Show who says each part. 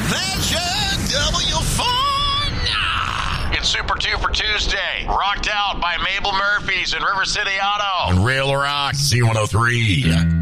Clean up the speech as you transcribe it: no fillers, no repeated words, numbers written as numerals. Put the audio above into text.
Speaker 1: Pleasure W4.
Speaker 2: It's Super 2 for Tuesday. Rocked out by Mabel Murphys and River City Auto.
Speaker 1: On Rail Rock C103.